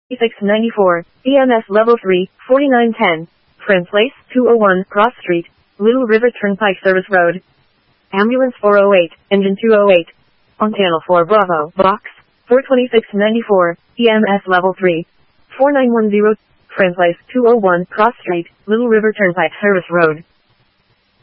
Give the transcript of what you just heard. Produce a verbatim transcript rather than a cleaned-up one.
six ninety-four, E M S Level three, forty-nine ten, Friend Place, two oh one, Cross Street, Little River Turnpike Service Road. Ambulance four oh eight, Engine two oh eight. On Channel four Bravo, Box, four twenty-six ninety-four, E M S Level three, four nine one zero, Friend Place, two oh one, Cross Street, Little River Turnpike Service Road.